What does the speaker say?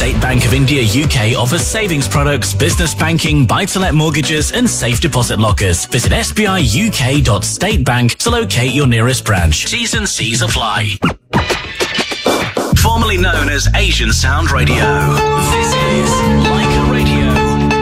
State Bank of India UK offers savings products, business banking, buy-to-let mortgages and safe deposit lockers. Visit sbiuk.statebank to locate your nearest branch. T's and C's apply. Formerly known as Asian Sound Radio, this is Leica Radio.